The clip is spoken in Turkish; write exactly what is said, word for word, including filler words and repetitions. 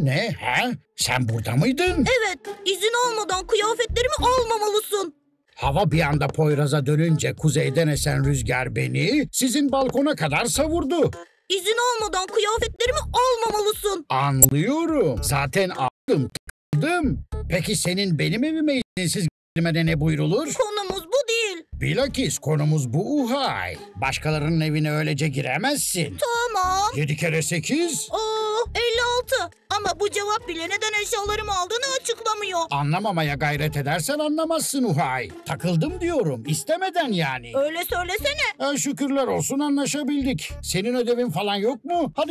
Ne? Ha? Sen burada mıydın? Evet, izin olmadan kıyafetlerimi almamalısın. Hava bir anda Poyraz'a dönünce kuzeyden esen rüzgar beni sizin balkona kadar savurdu. İzin olmadan kıyafetlerimi almamalısın. Anlıyorum. Zaten aldım, takıldım. Peki senin benim evime izinsiz girmene ne buyrulur? Konumuz bu değil. Bilakis konumuz bu Uhay. Başkalarının evine öylece giremezsin. Tamam. Yedi kere sekiz. Oo, elli altı. Ama bu cevap bile neden eşyalarımı aldığını açıklamıyor. Anlamamaya gayret edersen anlamazsın Uhay. Takıldım diyorum. İstemeden yani. Öyle söylesene. Ha, şükürler olsun anlaşabildik. Senin ödevin falan yok mu? Hadi